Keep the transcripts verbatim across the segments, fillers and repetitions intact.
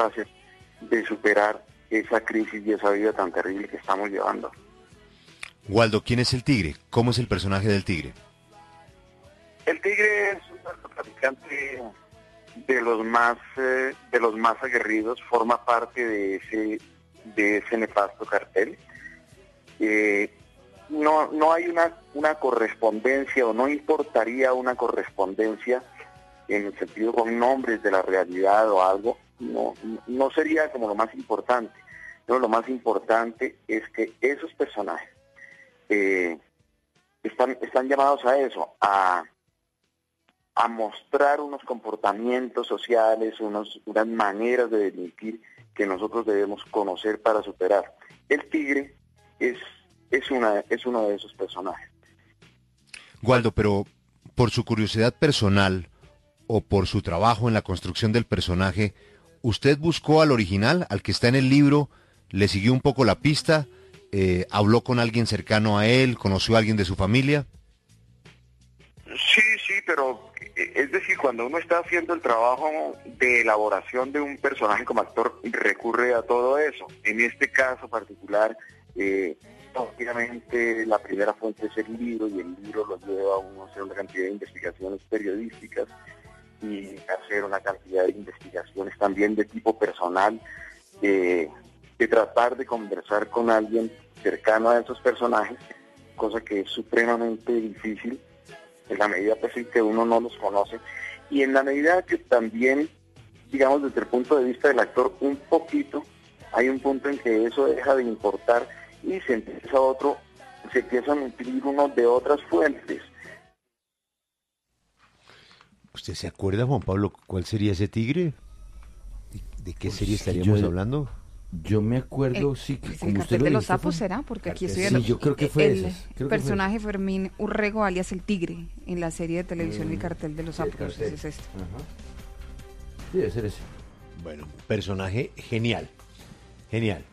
capaces de superar esa crisis y esa vida tan terrible que estamos llevando. Waldo, ¿quién es el tigre? ¿Cómo es el personaje del tigre? El tigre es un narcotraficante de los más eh, de los más aguerridos, forma parte de ese de ese nefasto cartel. Eh, no no hay una una correspondencia, o no importaría una correspondencia en el sentido con nombres de la realidad o algo, no no sería como lo más importante. No, lo más importante es que esos personajes eh, están están llamados a eso, a a mostrar unos comportamientos sociales, unos, unas maneras de delinquir que nosotros debemos conocer para superar. El tigre es, es, una, es uno de esos personajes. Waldo, pero por su curiosidad personal o por su trabajo en la construcción del personaje, ¿usted buscó al original, al que está en el libro, le siguió un poco la pista, eh, habló con alguien cercano a él, conoció a alguien de su familia? Sí, sí, pero es decir, cuando uno está haciendo el trabajo de elaboración de un personaje como actor, recurre a todo eso. En este caso particular, eh, obviamente la primera fuente es el libro, y el libro lo lleva a uno a hacer una cantidad de investigaciones periodísticas y hacer una cantidad de investigaciones también de tipo personal, eh, de tratar de conversar con alguien cercano a esos personajes, cosa que es supremamente difícil en la medida pues en que uno no los conoce, y en la medida que también, digamos, desde el punto de vista del actor, un poquito, hay un punto en que eso deja de importar y se empieza otro, se empieza a nutrir uno de otras fuentes. ¿Usted se acuerda, Juan Pablo, cuál sería ese tigre? ¿De qué Pues serie estaríamos yo, hablando? Yo me acuerdo, el, sí, que pues como el usted cartel lo de dijo, los sapos fue... será, porque aquí estoy Sí, yo creo que fue el ese. Creo personaje que fue ese. Fermín Urrego, alias el tigre, en la serie de televisión Mm, El cartel de los sí, el sapos. cartel. Ese es este. Ajá. Sí, debe ser ese. Bueno, personaje genial, genial.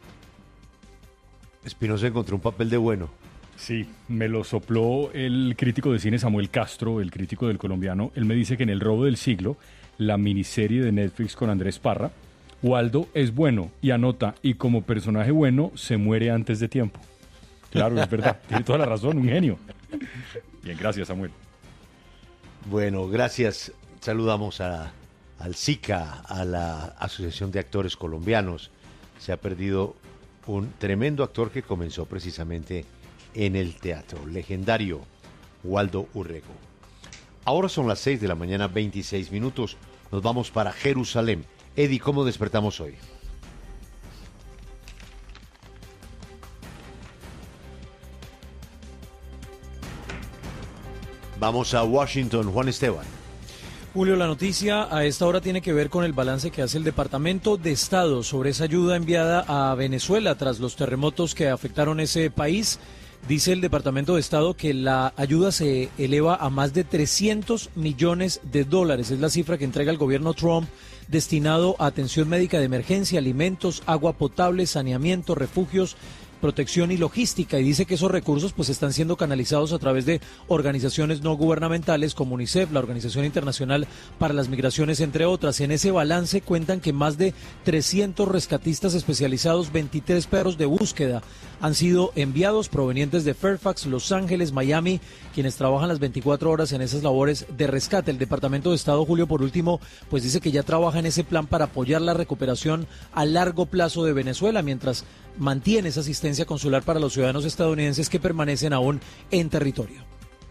Espinosa encontró un papel de bueno. Sí, me lo sopló el crítico de cine Samuel Castro, el crítico del Colombiano. Él me dice que en El robo del siglo, la miniserie de Netflix con Andrés Parra, Waldo es bueno y anota, y como personaje bueno se muere antes de tiempo. Claro, es verdad, tiene toda la razón, un genio. Bien, gracias, Samuel. Bueno, gracias. Saludamos a, al SICA, a la Asociación de Actores Colombianos. Se ha perdido un tremendo actor que comenzó precisamente en el teatro, legendario Waldo Urrego. Ahora son las seis de la mañana, veintiséis minutos. Nos vamos para Jerusalén. Eddie, ¿cómo despertamos hoy? Vamos a Washington, Juan Esteban. Julio, la noticia a esta hora tiene que ver con el balance que hace el Departamento de Estado sobre esa ayuda enviada a Venezuela tras los terremotos que afectaron ese país. Dice el Departamento de Estado que la ayuda se eleva a más de trescientos millones de dólares. Es la cifra que entrega el gobierno Trump, destinado a atención médica de emergencia, alimentos, agua potable, saneamiento, refugios, protección y logística, y dice que esos recursos pues están siendo canalizados a través de organizaciones no gubernamentales como UNICEF, la Organización Internacional para las Migraciones, entre otras. En ese balance cuentan que más de trescientos rescatistas especializados, veintitrés perros de búsqueda han sido enviados provenientes de Fairfax, Los Ángeles, Miami, quienes trabajan las veinticuatro horas en esas labores de rescate. El Departamento de Estado, Julio, por último, pues dice que ya trabaja en ese plan para apoyar la recuperación a largo plazo de Venezuela, mientras mantiene esa asistencia consular para los ciudadanos estadounidenses que permanecen aún en territorio.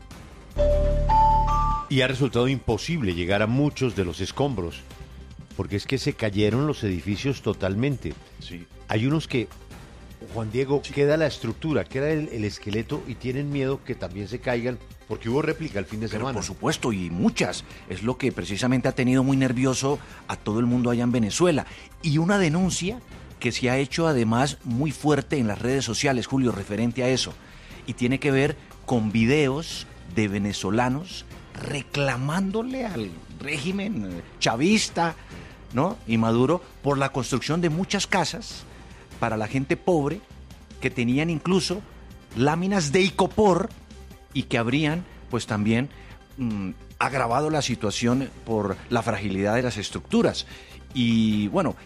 Y ha resultado imposible llegar a muchos de los escombros, porque es que se cayeron los edificios totalmente. Sí. Hay unos que, Juan Diego, sí, queda la estructura, queda el, el esqueleto, y tienen miedo que también se caigan, porque hubo réplica el fin de Pero semana. por supuesto, y muchas. Es lo que precisamente ha tenido muy nervioso a todo el mundo allá en Venezuela. Y una denuncia que se ha hecho además muy fuerte en las redes sociales, Julio, referente a eso. Y tiene que ver con videos de venezolanos reclamándole al régimen chavista, ¿no?, y Maduro, por la construcción de muchas casas para la gente pobre, que tenían incluso láminas de icopor y que habrían pues también mmm, agravado la situación por la fragilidad de las estructuras. Y bueno,